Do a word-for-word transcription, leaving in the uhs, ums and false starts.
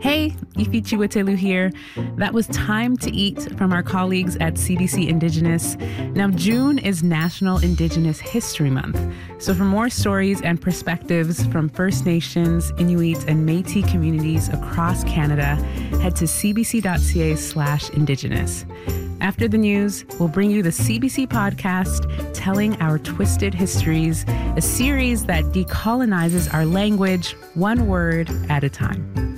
Hey, Ifichiwetelu here. That was Time to Eat from our colleagues at C B C Indigenous. Now, June is National Indigenous History Month. So for more stories and perspectives from First Nations, Inuit, and Métis communities across Canada, head to cbc.ca slash Indigenous. After the news, we'll bring you the C B C podcast, Telling Our Twisted Histories, a series that decolonizes our language one word at a time.